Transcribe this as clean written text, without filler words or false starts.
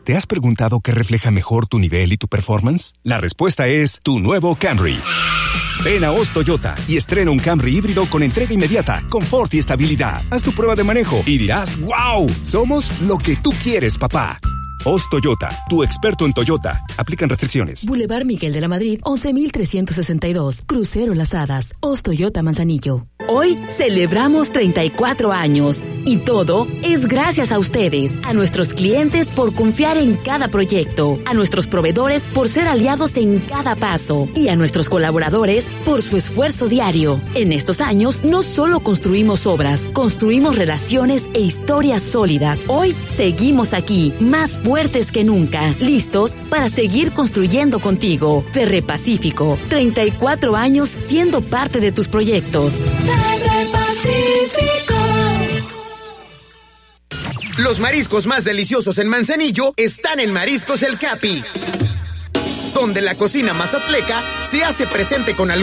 ¿Te has preguntado qué refleja mejor tu nivel y tu performance? La respuesta es tu nuevo Camry. Ven a Oz Toyota y estrena un Camry híbrido con entrega inmediata, confort y estabilidad. Haz tu prueba de manejo y dirás, ¡wow! Somos lo que tú quieres, papá. Oz Toyota, tu experto en Toyota. Aplican restricciones. Boulevard Miguel de la Madrid, 11.362. Crucero Las Hadas. Oz Toyota Manzanillo. Hoy celebramos 34 años. Y todo es gracias a ustedes, a nuestros clientes por confiar en cada proyecto, a nuestros proveedores por ser aliados en cada paso y a nuestros colaboradores por su esfuerzo diario. En estos años no solo construimos obras, construimos relaciones e historias sólidas. Hoy seguimos aquí, más fuertes que nunca, listos para seguir construyendo contigo. Ferrepacífico, 34 años siendo parte de tus proyectos. Ferrepacífico. Los mariscos más deliciosos en Manzanillo están en Mariscos El Capi, donde la cocina mazatleca se hace presente con algún